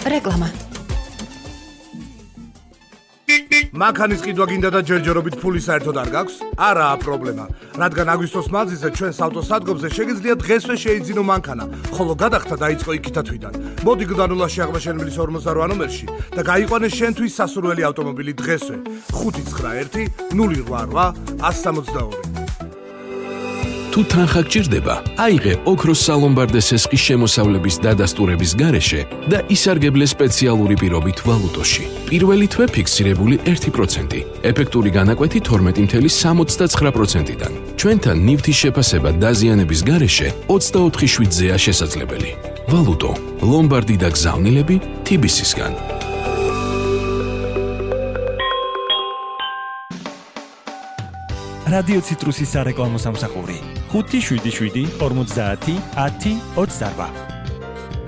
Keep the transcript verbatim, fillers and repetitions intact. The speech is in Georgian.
რეკლამა. მანქანის ყიდვა გინდა და ჯერჯერობით ფული საერთოდ არ გაქვს? არაა პრობლემა, რადგან აგვისტოს მაზიზე ჩვენს ავტოსადგომზე შეგიძლია დღესვე შეიძინო მანქანა, ხოლო გადახდა დაიწყო იქითა თვიდან. მოდი გდანულაში აღმაშენებლის ორმოცდარვა ნომერში და გაიყვანე შენთვის სასურველი ავტომობილი დღესვე. ხუთი ცხრა ერთი ნული რვა რვა ათს სამოცდაორი. თუ თანხა გჭირდება, აიღე ოქროს სალომბარდეს ესყის შემოსავლების დადასტურების გარეშე და ისარგებლე სპეციალური პირობით ვალუტოში. პირველი თვე ფიქსირებული ერთი პროცენტი, ეფექტური განაკვეთი თორმეტი მცდე სამოცდაცხრა პროცენტიდან. ჩვენთან ნივთის შეფასება დაზიანების გარეშე ოცდაოთხი შვიდზეა შესაძლებელი. ვალუტო, ლომბარდი და გზავნილები თი ბი სისგან. რადიო ციტრუსის სარეკლამო სამსახური ხუთი შვიდი შვიდი ორმოცდაათი ათი ოცდარვა.